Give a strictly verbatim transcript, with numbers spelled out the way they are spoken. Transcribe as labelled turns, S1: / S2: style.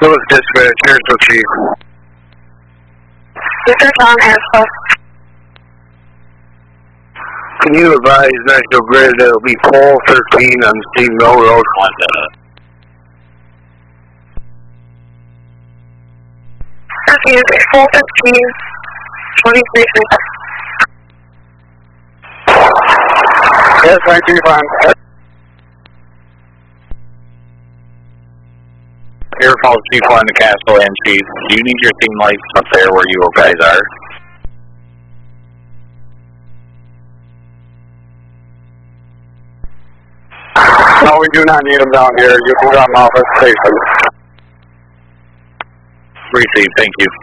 S1: Louis Dispatch, here's the chief.
S2: This is on Asphalt.
S1: Can you advise National Grid that it'll be pole thirteen on Steve Mill Road?
S2: Okay, it's four fifteen, twenty-three three.
S1: Yes, thank you, fine.
S3: Here calls Chief one to Castle and Chief. Do you need your scene lights up there where you guys are?
S1: No, we do not need them down here. You can drop them off at the station.
S3: Received, thank you.